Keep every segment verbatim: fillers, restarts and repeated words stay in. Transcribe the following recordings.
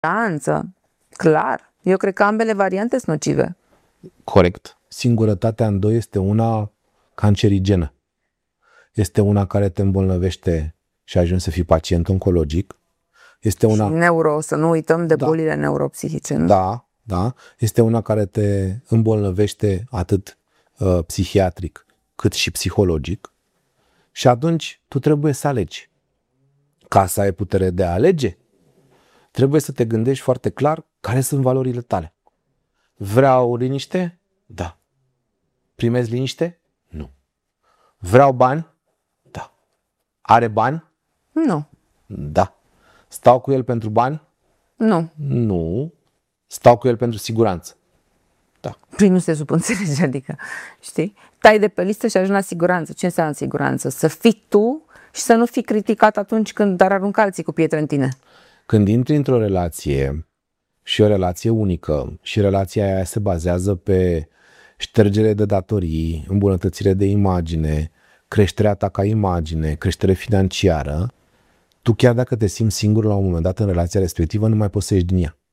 siguranță, clar. Eu cred că ambele variante sunt nocive. Corect. Singurătatea în doi este una cancerigenă. Este una care te îmbolnăvește și ajungi să fii pacient oncologic. Este una... Și neuro, să nu uităm de da. bolile neuropsihice. Nu? Da, da. Este una care te îmbolnăvește atât uh, psihiatric cât și psihologic. Și atunci tu trebuie să alegi. Ca să ai putere de a alege, trebuie să te gândești foarte clar care sunt valorile tale. Vreau liniște? Da. Primez liniște? Nu. Vreau bani? Da. Are bani? Nu. Da. Stau cu el pentru bani? Nu. Nu. Stau cu el pentru siguranță? Da. Păi nu se subînțelege, adică, știi? Tai de pe listă și ajungi la siguranță. Ce înseamnă siguranță? Să fii tu și să nu fii criticat atunci când ar arunca alții cu pietre în tine. Când intri într-o relație și o relație unică și relația aia se bazează pe ștergere de datorii, îmbunătățire de imagine, creșterea ta ca imagine, creștere financiară, tu chiar dacă te simți singur la un moment dat în relația respectivă, nu mai poți să ieși din ea.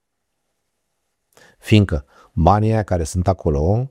Fiindcă banii aia care sunt acolo,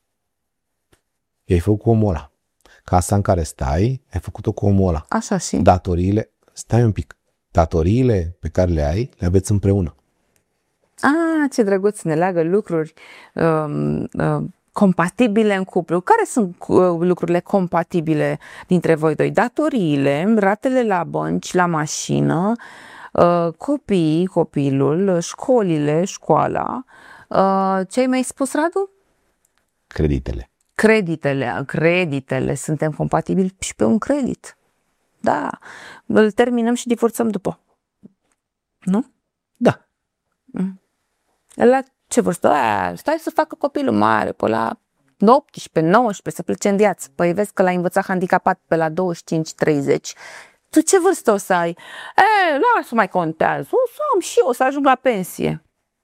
i-ai făcut cu omul ăla. Casa în care stai, ai făcut-o cu omul ăla. Așa și? Datoriile, stai un pic, datoriile pe care le ai, le aveți împreună. Ah, ce drăguț, ne leagă lucruri um, uh, compatibile în cuplu. Care sunt uh, lucrurile compatibile dintre voi doi? Datoriile, ratele la bănci, la mașină, uh, copiii, copilul, școlile, școala. Uh, ce ai mai spus, Radu? Creditele. Creditele, creditele. Suntem compatibili și pe un credit. Da, îl terminăm și divorțăm după. Nu? Da. Mm. La ce vârstă? Aia, stai să facă copilul mare, pe la optsprezece nouăsprezece, să plece în viață. Păi vezi că l-ai învățat handicapat pe la douăzeci și cinci treizeci. Tu ce vârstă o să ai? E, lasă, mai contează. O să am și eu, o să ajung la pensie.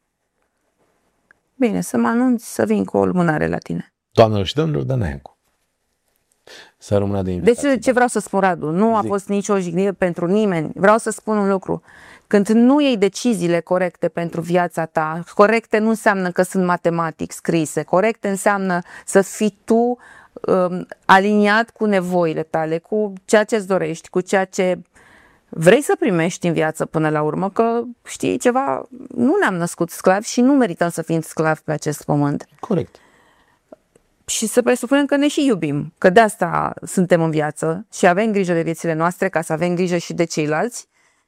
Bine, să mă anunți să vin cu o lumânare la tine. Doamnelor și domnilor, Dana Iancu. Să rămână de invitație. Deci ce vreau să spun, Radu, nu a fost nicio jignire pentru nimeni. Vreau să spun un lucru. Când nu iei deciziile corecte pentru viața ta, corecte nu înseamnă că sunt matematic scrise, corecte înseamnă să fii tu um, aliniat cu nevoile tale, cu ceea ce îți dorești, cu ceea ce vrei să primești în viață până la urmă, că știi ceva, nu ne-am născut sclavi și nu merităm să fim sclavi pe acest pământ. Corect. Și să presupunem că ne și iubim, că de asta suntem în viață și avem grijă de viețile noastre ca să avem grijă și de ceilalți.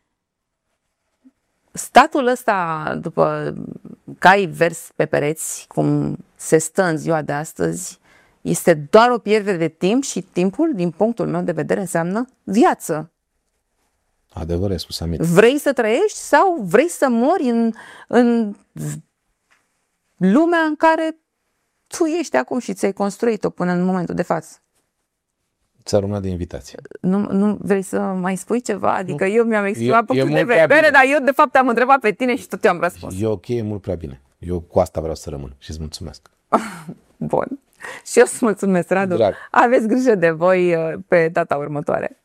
Statul ăsta, după cai vers pe pereți, cum se stă în ziua de astăzi, este doar o pierdere de timp și timpul, din punctul meu de vedere, înseamnă viață. Adevăr, ai spus, Amir. Vrei să trăiești sau vrei să mori în, în lumea în care tu ești acum și ți-ai construit-o până în momentul de față? Ți-a rămânat de invitație. Nu, nu vrei să mai spui ceva? Adică nu. Eu mi-am exprimat eu, punctul de vedere, dar eu de fapt am întrebat pe tine și tot eu am răspuns. E ok, e mult prea bine. Eu cu asta vreau să rămân și îți mulțumesc. Bun. Și eu îți mulțumesc, Radu. Drag. Aveți grijă de voi pe data următoare.